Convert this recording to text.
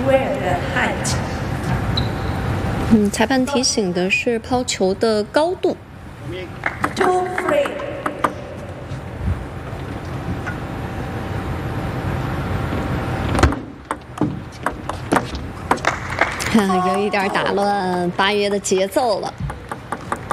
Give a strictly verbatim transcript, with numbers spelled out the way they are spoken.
square 的 height。 嗯，裁判提醒的是抛球的高度。 Too free。 有一点打乱八月的节奏了。